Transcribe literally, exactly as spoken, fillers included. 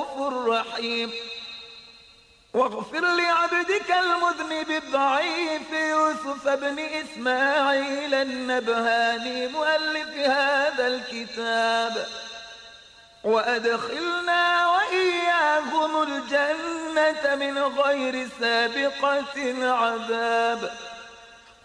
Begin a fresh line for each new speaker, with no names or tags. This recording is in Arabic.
رؤوف رحيم. واغفر لعبدك المذنب الضعيف يوسف بن إسماعيل النبهاني مؤلف هذا الكتاب، وأدخلنا وإياهم الجنة من غير سابقة عذاب.